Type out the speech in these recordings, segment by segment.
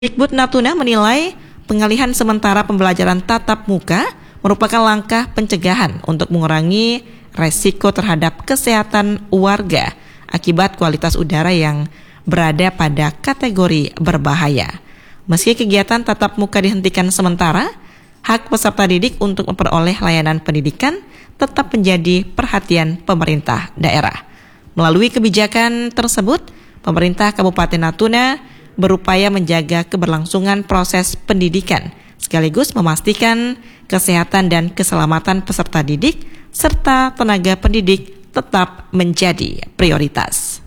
Dikbud Natuna menilai pengalihan sementara pembelajaran tatap muka merupakan langkah pencegahan untuk mengurangi resiko terhadap kesehatan warga akibat kualitas udara yang berada pada kategori berbahaya. Meski kegiatan tatap muka dihentikan sementara, hak peserta didik untuk memperoleh layanan pendidikan tetap menjadi perhatian pemerintah daerah. Melalui kebijakan tersebut, pemerintah Kabupaten Natuna berupaya menjaga keberlangsungan proses pendidikan, sekaligus memastikan kesehatan dan keselamatan peserta didik serta tenaga pendidik tetap menjadi prioritas.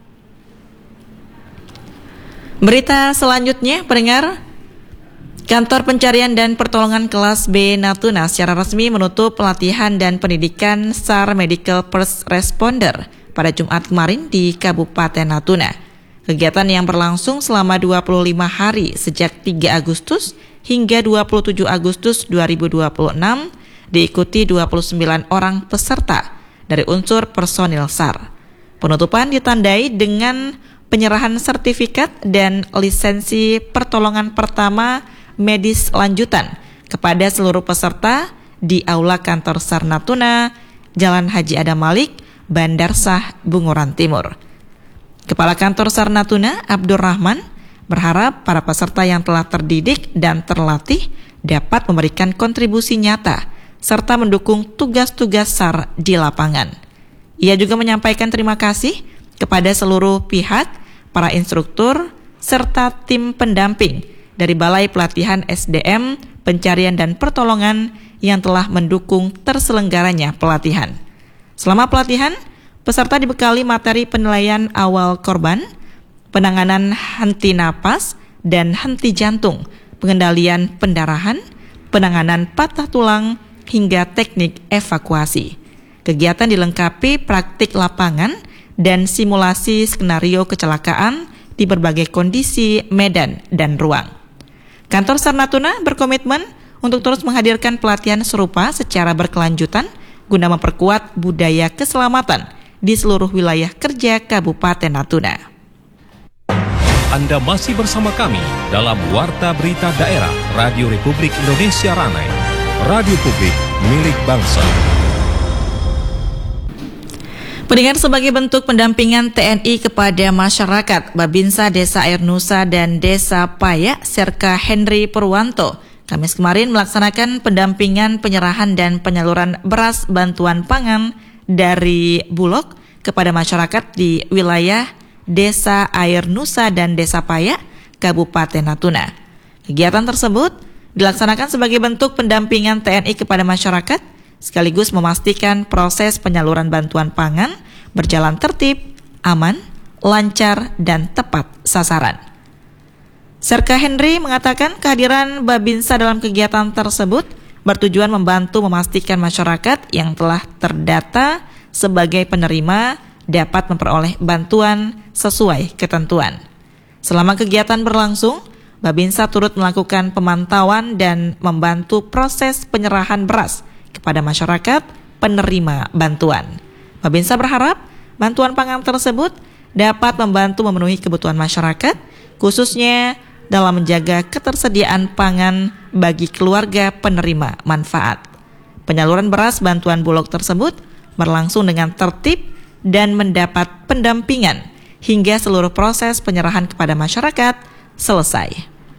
Berita selanjutnya, pendengar, Kantor Pencarian dan Pertolongan Kelas B Natuna secara resmi menutup pelatihan dan pendidikan SAR Medical First Responder pada Jumat kemarin di Kabupaten Natuna. Kegiatan yang berlangsung selama 25 hari sejak 3 Agustus hingga 27 Agustus 2026 diikuti 29 orang peserta dari unsur personil SAR. Penutupan ditandai dengan penyerahan sertifikat dan lisensi pertolongan pertama medis lanjutan kepada seluruh peserta di Aula Kantor SAR Natuna, Jalan Haji Adam Malik, Bandar Shah, Bunguran Timur. Kepala Kantor SAR Natuna, Abdurrahman, berharap para peserta yang telah terdidik dan terlatih dapat memberikan kontribusi nyata serta mendukung tugas-tugas SAR di lapangan. Ia juga menyampaikan terima kasih kepada seluruh pihak, para instruktur, serta tim pendamping dari Balai Pelatihan SDM, Pencarian dan Pertolongan yang telah mendukung terselenggaranya pelatihan. Selama pelatihan, peserta dibekali materi penilaian awal korban, penanganan henti napas dan henti jantung, pengendalian pendarahan, penanganan patah tulang, hingga teknik evakuasi. Kegiatan dilengkapi praktik lapangan dan simulasi skenario kecelakaan di berbagai kondisi, medan, dan ruang. Kantor SAR Natuna berkomitmen untuk terus menghadirkan pelatihan serupa secara berkelanjutan guna memperkuat budaya keselamatan di seluruh wilayah kerja Kabupaten Natuna. Anda masih bersama kami dalam Warta Berita Daerah Radio Republik Indonesia Ranai, Radio Publik milik bangsa. Pendengar, sebagai bentuk pendampingan TNI kepada masyarakat, Babinsa Desa Air Nusa dan Desa Payak, Serka Henry Purwanto, Kamis kemarin melaksanakan pendampingan penyerahan dan penyaluran beras bantuan pangan dari Bulog kepada masyarakat di wilayah Desa Air Nusa dan Desa Payak, Kabupaten Natuna. Kegiatan tersebut dilaksanakan sebagai bentuk pendampingan TNI kepada masyarakat, sekaligus memastikan proses penyaluran bantuan pangan berjalan tertib, aman, lancar, dan tepat sasaran. Serka Henry mengatakan kehadiran Babinsa dalam kegiatan tersebut bertujuan membantu memastikan masyarakat yang telah terdata sebagai penerima dapat memperoleh bantuan sesuai ketentuan. Selama kegiatan berlangsung, Babinsa turut melakukan pemantauan dan membantu proses penyerahan beras kepada masyarakat penerima bantuan. Babinsa berharap bantuan pangan tersebut dapat membantu memenuhi kebutuhan masyarakat, khususnya dalam menjaga ketersediaan pangan bagi keluarga penerima manfaat. Penyaluran beras bantuan Bulog tersebut berlangsung dengan tertib dan mendapat pendampingan hingga seluruh proses penyerahan kepada masyarakat selesai.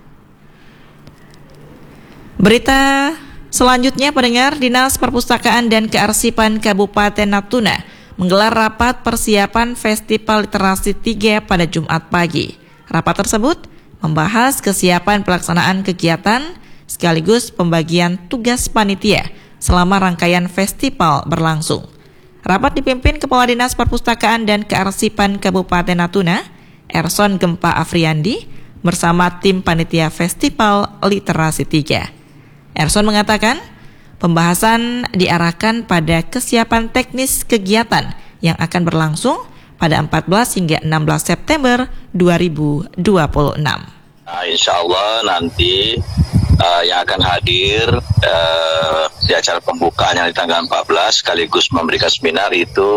Berita selanjutnya, pendengar, Dinas Perpustakaan dan Kearsipan Kabupaten Natuna menggelar rapat persiapan Festival Literasi 3 pada Jumat pagi. Rapat tersebut membahas kesiapan pelaksanaan kegiatan sekaligus pembagian tugas panitia selama rangkaian festival berlangsung. Rapat dipimpin Kepala Dinas Perpustakaan dan Kearsipan Kabupaten Natuna, Erson Gempa Afriandi, bersama tim panitia Festival Literasi 3. Erson mengatakan, pembahasan diarahkan pada kesiapan teknis kegiatan yang akan berlangsung pada 14 hingga 16 September 2026. Insya Allah nanti yang akan hadir di acara pembukaan yang di tanggal 14 sekaligus memberikan seminar itu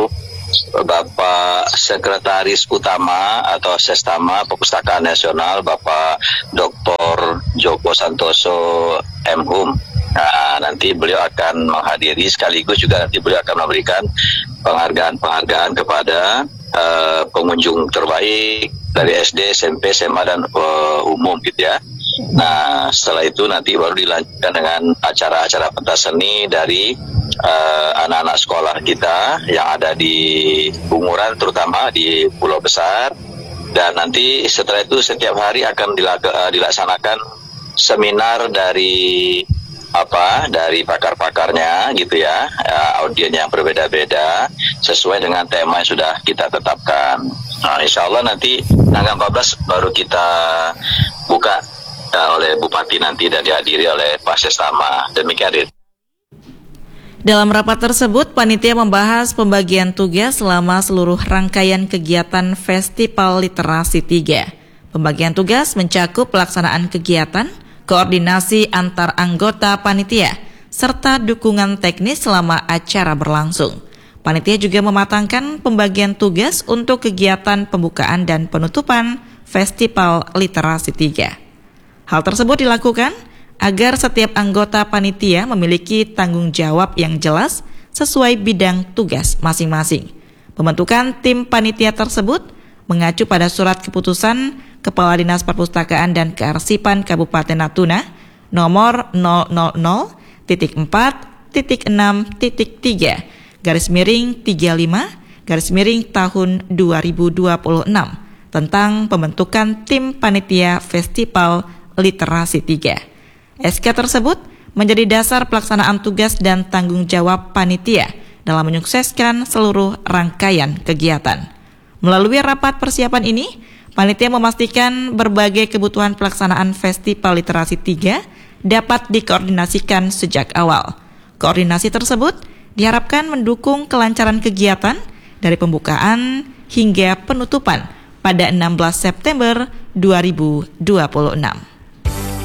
Bapak Sekretaris Utama atau Sestama Perpustakaan Nasional, Bapak Dr. Joko Santoso M.Hum. Nah, nanti beliau akan menghadiri, sekaligus juga nanti beliau akan memberikan penghargaan kepada pengunjung terbaik dari SD, SMP, SMA, dan umum gitu ya. Nah, setelah itu nanti baru dilanjutkan dengan acara-acara pentas seni dari anak-anak sekolah kita yang ada di Bunguran, terutama di Pulau Besar. Dan nanti setelah itu setiap hari akan dilaksanakan seminar dari pakar-pakarnya gitu ya, audien yang berbeda-beda sesuai dengan tema yang sudah kita tetapkan. Nah, insya Allah nanti tanggal 14 baru kita buka oleh Bupati nanti dan dihadiri oleh Pak Sestama. Demikian, Dit. Dalam rapat tersebut, panitia membahas pembagian tugas selama seluruh rangkaian kegiatan Festival Literasi 3. Pembagian tugas mencakup pelaksanaan kegiatan, koordinasi antar anggota panitia, serta dukungan teknis selama acara berlangsung. Panitia juga mematangkan pembagian tugas untuk kegiatan pembukaan dan penutupan Festival Literasi 3. Hal tersebut dilakukan agar setiap anggota panitia memiliki tanggung jawab yang jelas sesuai bidang tugas masing-masing. Pembentukan tim panitia tersebut mengacu pada surat keputusan Kepala Dinas Perpustakaan dan Kearsipan Kabupaten Natuna nomor 000.4.6.3/35 tahun 2026 tentang pembentukan tim panitia Festival Literasi 3. SK tersebut menjadi dasar pelaksanaan tugas dan tanggung jawab panitia dalam menyukseskan seluruh rangkaian kegiatan. Melalui rapat persiapan ini, panitia memastikan berbagai kebutuhan pelaksanaan Festival Literasi 3 dapat dikoordinasikan sejak awal. Koordinasi tersebut diharapkan mendukung kelancaran kegiatan dari pembukaan hingga penutupan pada 16 September 2026.